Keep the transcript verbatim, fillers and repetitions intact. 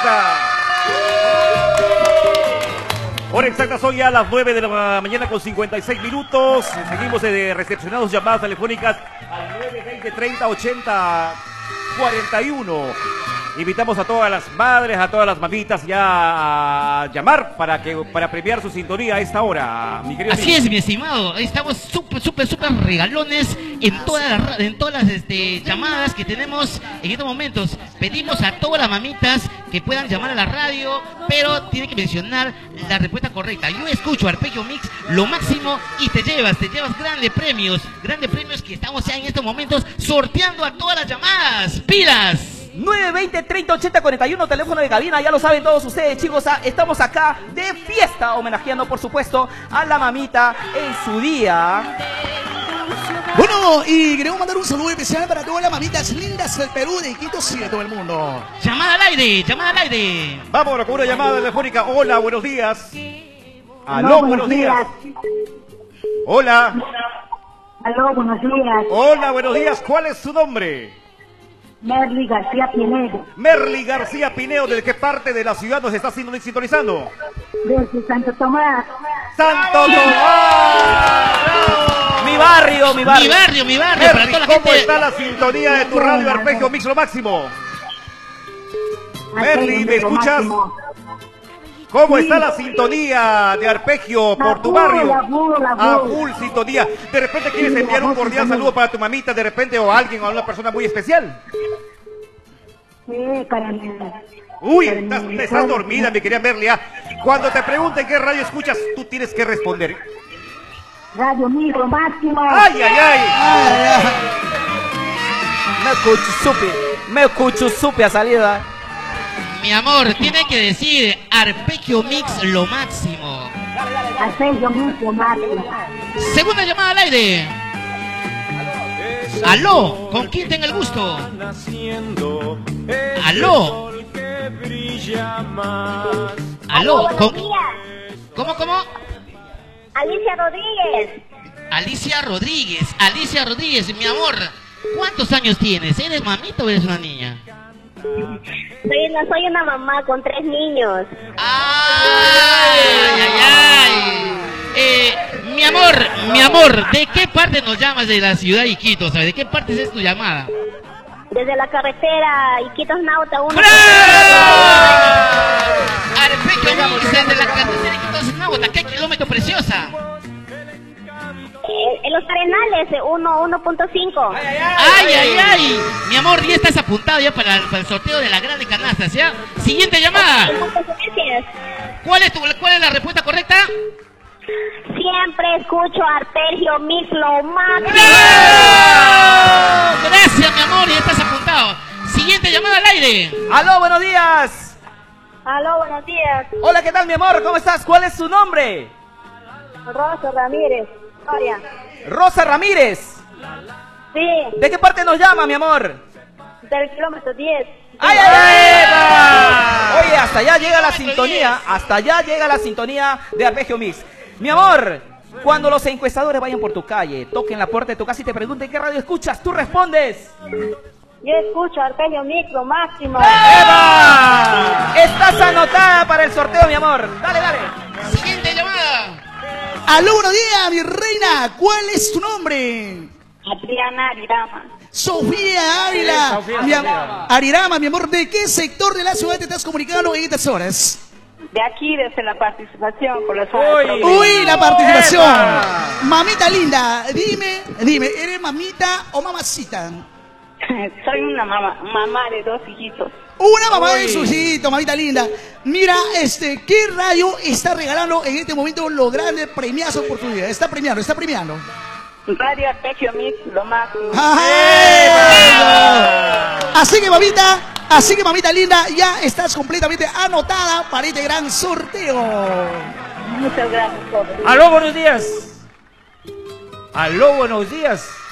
exacta. Hora exacta, son ya las nueve de la mañana con cincuenta y seis minutos. Seguimos de recepcionados llamadas telefónicas al nueve veinte treinta ochenta cuarenta y uno. Invitamos a todas las madres, a todas las mamitas ya a llamar para que para premiar su sintonía a esta hora, mi querido Así amigo. es, mi estimado. Estamos súper, súper, súper regalones en todas las, en todas las este, llamadas que tenemos en estos momentos. Pedimos a todas las mamitas que puedan llamar a la radio, pero tienen que mencionar la respuesta correcta. Yo escucho Arpegio Mix, lo máximo, y te llevas, te llevas grandes premios, grandes premios que estamos ya en estos momentos sorteando a todas las llamadas. ¡Pilas! nueve veinte treinta ochenta cuarenta y uno, teléfono de cabina, ya lo saben todos ustedes, chicos. Estamos acá de fiesta, homenajeando por supuesto a la mamita en su día. Bueno, y queremos mandar un saludo especial para todas las mamitas lindas del Perú, de Iquitos y de todo el mundo. Llamada al aire, llamada al aire. Vámonos con una llamada telefónica. Hola, buenos días. Aló, no, buenos buenos días. días. Hola. Aló, buenos días. Hola, buenos días. ¿Cuál es su nombre? Merly García Pinedo. Merly García Pineo, ¿de qué parte de la ciudad nos está sintonizando? Desde Santo Tomás. ¡Santo Tomás! Mi barrio, mi barrio. Mi barrio, mi barrio. Merly, Para toda la ¿cómo gente. está la sintonía de tu radio Arpegio Mix lo máximo? Merly, ¿me escuchas? ¿Cómo está la sintonía de Arpegio por tu barrio? A full sintonía. De repente quieres enviar un cordial saludo para tu mamita, de repente, o a alguien, o a una persona muy especial. Sí, para mí. Uy, estás, estás dormida, mi querida Merly. ¿Ah? Cuando te pregunten qué radio escuchas, tú tienes que responder. Radio Micro Máximo. ¡Ay, ay, ay! Ay, ay. Me escucho supe, me escucho supe a salida. Mi amor, tiene que decir Arpegio Mix lo máximo. Arpegio Micro Máximo. Segunda llamada al aire. Aló, ¿con quién tengo el gusto? Aló. Aló, ¿con... ¿Cómo, cómo? Alicia Rodríguez. Alicia Rodríguez, Alicia Rodríguez, mi amor. ¿Cuántos años tienes? ¿Eres mamita o eres una niña? Soy una, soy una mamá con tres niños. ¡Ay, ay, ay! Eh, mi amor, mi amor, ¿de qué parte nos llamas de la ciudad de Iquitos? ¿Sabes? ¿De qué parte es tu llamada? Desde la carretera Iquitos Nauta uno. Arpegio Mix desde la carretera Iquitos Nauta. ¿Qué kilómetro, preciosa? Eh, en los Arenales, uno punto cinco. ¡Ay, ay, ay! Mi amor, ya estás apuntado ya para, para el sorteo de la grande canastas, ¿ya? Siguiente llamada. ¿Cuál es, tu, ¿Cuál es la respuesta correcta? Siempre escucho Arpegio Mix lo máximo. Gracias, mi amor, ya estás apuntado. Siguiente llamada al aire. Aló, buenos días. Aló, buenos días. Hola, ¿qué tal, mi amor? ¿Cómo estás? ¿Cuál es su nombre? Rosa Ramírez. Gloria. Rosa Ramírez. Sí, ¿De qué parte nos llama, mi amor? del kilómetro diez. ¡Ay, ay, ay! Oye, hasta allá llega la sintonía, hasta allá llega la sintonía de Arpegio Mix. Mi amor, cuando los encuestadores vayan por tu calle, toquen la puerta de tu casa y te pregunten qué radio escuchas, tú respondes. Yo escucho Arpegio Mix lo máximo. ¡Eva! Estás anotada para el sorteo, mi amor. Dale, dale. Siguiente llamada. Aló, buenos días, mi reina. ¿Cuál es tu nombre? Adriana Arirama. Sofía Ávila. Sí, Sofía, Mi am- Sofía. Arirama, mi amor, ¿de qué sector de la ciudad te estás comunicando en estas horas? De aquí, desde la participación con los Uy. Uy, la participación. ¡Epa! Mamita linda, dime, dime, ¿eres mamita o mamacita? Soy una mamá, mamá de dos hijitos. Una mamá Uy. de su hijito, mamita linda. Mira, este, ¿qué radio está regalando en este momento los grandes premiazos por tu vida? Está premiando, está premiando. Radio Arpegio Mix lo máximo. ¡Ay, bueno! Así que mamita, así que mamita linda, ya estás completamente anotada para este gran sorteo. Muchas gracias, Jorge. Aló, buenos días. Aló, buenos días.